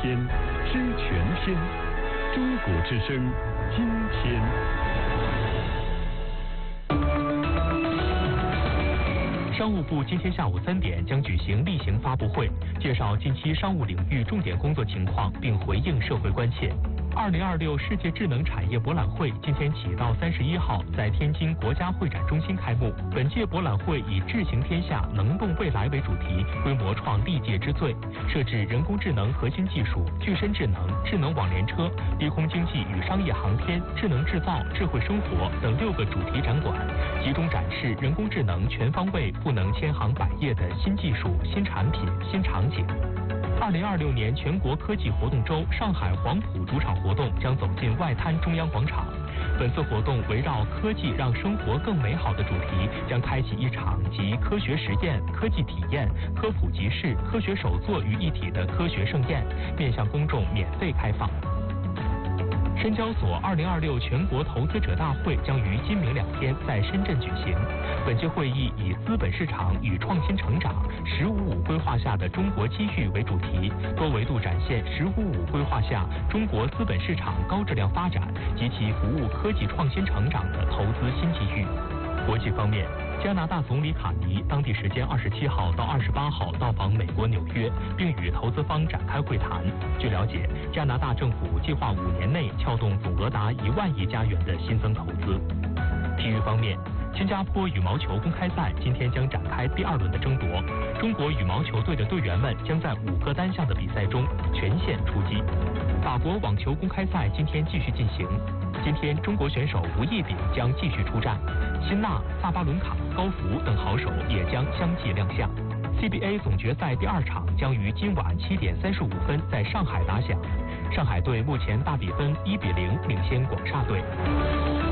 天，知全天。中国之声，今天。商务部今天下午3点将举行例行发布会，介绍近期商务领域重点工作情况，并回应社会关切。2026世界智能产业博览会今天起到31号在天津国家会展中心开幕。本届博览会以智行天下，能动未来为主题，规模创历届之最，设置人工智能核心技术、具身智能、智能网联车、低空经济与商业航天、智能制造、智慧生活等6个主题展馆，集中展示人工智能全方位、不能千行百业的新技术、新产品、新场景。2026年全国科技活动周上海黄埔主场活动将走进外滩中央广场。本次活动围绕科技让生活更美好的主题，将开启一场集科学实验、科技体验、科普集市、科学手作于一体的科学盛宴，面向公众免费开放。深交所2026全国投资者大会将于今明2天在深圳举行。本届会议以资本市场与创新成长“15+5”规划下的中国机遇为主题，多维度展现“15+5”规划下中国资本市场高质量发展及其服务科技创新成长的投资新机遇。国际方面，加拿大总理卡尼当地时间27号到28号到访美国纽约，并与投资方展开会谈。据了解，加拿大政府计划5年内撬动总额达1万亿加元的新增投资。体育方面，新加坡羽毛球公开赛今天将展开第2轮的争夺，中国羽毛球队的队员们将在5个单项的比赛中全线出击。法国网球公开赛今天继续进行，今天中国选手吴亦丙将继续出战，辛纳、萨巴伦卡、高福等好手也将相继亮相。CBA 总决赛第2场将于今晚7点35分在上海打响，上海队目前大比分1-0